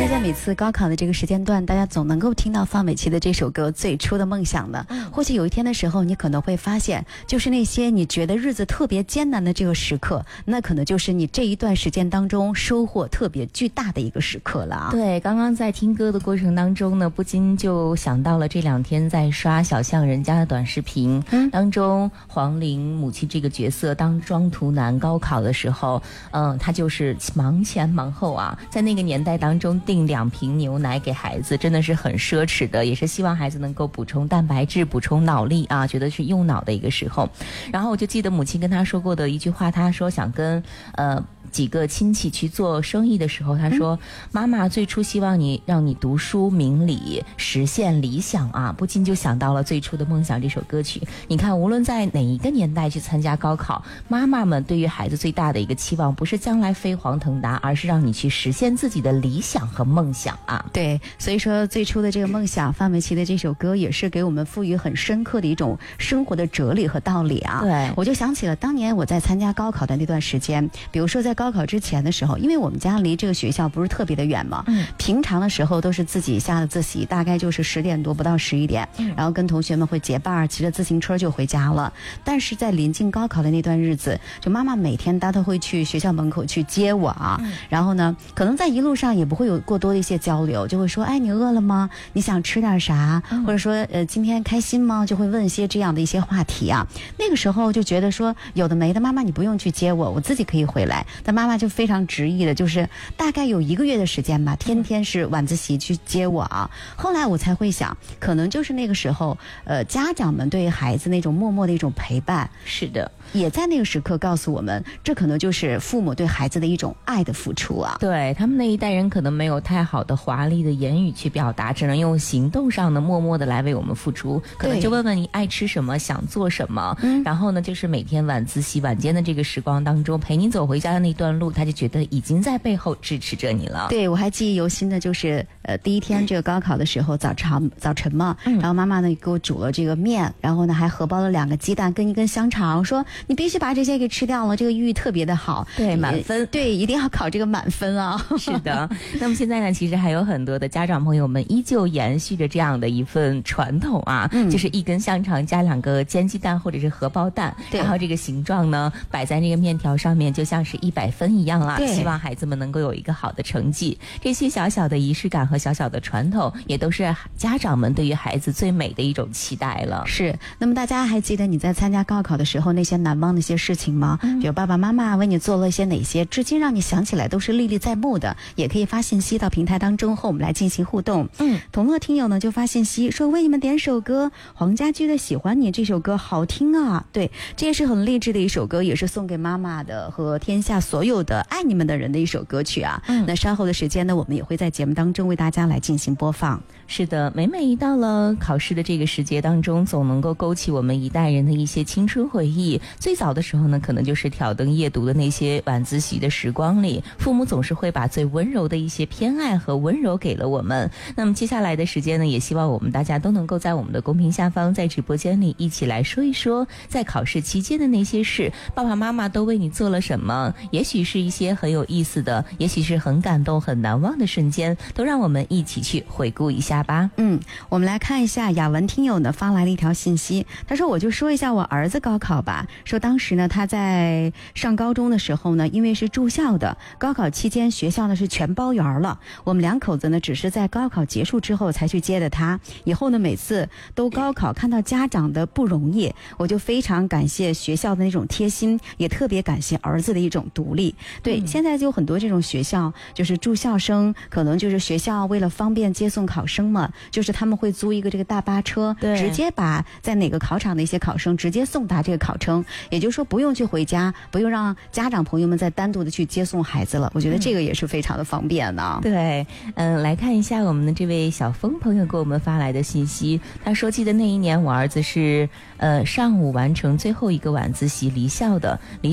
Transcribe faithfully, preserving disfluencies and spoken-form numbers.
在每次高考的这个时间段，大家总能够听到范玮琪的这首歌《最初的梦想》的。或许有一天的时候，你可能会发现，就是那些你觉得日子特别艰难的这个时刻，那可能就是你这一段时间当中收获特别巨大的一个时刻了啊。 对，刚刚在听歌的过程当中呢，不禁就想到了这两天在刷小巷人家的短视频、嗯、当中，黄龄母亲这个角色当庄图南高考的时候，嗯，她就是忙前忙后啊，在那个年代当中订两瓶牛奶给孩子，真的是很奢侈的，也是希望孩子能够补充蛋白质、补充脑力啊，觉得是用脑的一个时候。然后我就记得母亲跟她说过的一句话，她说想跟呃几个亲戚去做生意的时候，她说、嗯、妈妈最初希望你让你读书明理，实现理想啊，不禁就想到了《最初的梦想》这首歌曲。你看，无论在哪一个年代去参加高考，妈妈们对于孩子最大的一个期望不是将来飞黄腾达，而是让你去实现自己的理想和梦想啊。 对，所以说最初的这个梦想，范玮琪的这首歌也是给我们赋予很深刻的一种生活的哲理和道理啊。 对， 我就想起了当年我在参加高考的那段时间，比如说在高考之前的时候，因为我们家离这个学校不是特别的远嘛，嗯，平常的时候都是自己下了自习，大概就是十点多不到十一点，嗯，然后跟同学们会结伴骑着自行车就回家了。但是在临近高考的那段日子，就妈妈每天她都会去学校门口去接我啊，嗯，然后呢，可能在一路上也不会有过多的一些交流，就会说，哎，你饿了吗？你想吃点啥？嗯，或者说，呃，今天开心吗？就会问一些这样的一些话题啊。那个时候就觉得说，有的没的，妈妈你不用去接我，我自己可以回来。但妈妈就非常执意的，就是大概有一个月的时间吧，天天是晚自习去接我啊。后来我才会想，可能就是那个时候，呃，家长们对孩子那种默默的一种陪伴， 是的， 也在那个时刻告诉我们，这可能就是父母对孩子的一种爱的付出啊。 对，他们那一代人可能没有太好的华丽的言语去表达，只能用行动上的默默的来为我们付出。可能就问问你爱吃什么，想做什么，嗯，然后呢，就是每天晚自习晚间的这个时光当中，陪你走回家的那段路，他就觉得已经在背后支持着你了。 对，我还记忆犹新的就是呃第一天这个高考的时候，早朝早晨嘛，嗯，然后妈妈呢给我煮了这个面，然后呢还荷包了两个鸡蛋跟一根香肠，说你必须把这些给吃掉了，这个寓意特别的好。 对，满分。 对，一定要考这个满分啊。 是的。那么现在呢，其实还有很多的家长朋友们依旧延续着这样的一份传统啊，嗯，就是一根香肠加两个煎鸡蛋或者是荷包蛋，然后这个形状呢摆在这个面条上面，就像是一百分一样啊。希望孩子们能够有一个好的成绩。这些小小的仪式感和小小的传统，也都是家长们对于孩子最美的一种期待了。 是。那么大家还记得你在参加高考的时候那些难忘的一些事情吗？嗯，比如爸爸妈妈为你做了一些哪些，至今让你想起来都是历历在目的，也可以发信息到平台当中和我们来进行互动。嗯，同乐听友呢就发信息说为你们点首歌，黄家驹的《喜欢你》这首歌好听啊。对，这也是很励志的一首歌，也是送给妈妈的和天下所有的爱你们的人的一首歌曲啊。嗯，那稍后的时间呢，我们也会在节目当中为大家来进行播放。 是的，每每一到了考试的这个时节当中，总能够勾起我们一代人的一些青春回忆。最早的时候呢，可能就是挑灯夜读的那些晚自习的时光里，父母总是会把最温柔的一些偏爱和温柔给了我们。那么接下来的时间呢，也希望我们大家都能够在我们的公屏下方，在直播间里一起来说一说，在考试期间的那些事，爸爸妈妈都为你做了什么？也许是一些很有意思的，也许是很感动、很难忘的瞬间，都让我们一起去回顾一下吧。 嗯，我们来看一下雅文听友呢发来了一条信息，他说我就说一下我儿子高考吧，说当时呢他在上高中的时候呢，因为是住校的，高考期间学校呢是全包圆了，我们两口子呢只是在高考结束之后才去接的他，以后呢每次都高考，看到家长的不容易，我就非常感谢学校的那种贴心，也特别感谢儿子的一种独立。对，嗯，现在就有很多这种学校，就是住校生，可能就是学校为了方便接送考生嘛，就是他们会租一个这个大巴车，直接把在哪个考场的一些考生直接送达这个考场，也就是说不用去回家，不用让家长朋友们再单独的去接送孩子了。我觉得这个也是非常的方便的。 嗯，对，嗯，来看一下我们的这位小峰朋友给我们发来的信息，他说记得那一年我儿子是呃上午完成最后一个晚自习离校的。离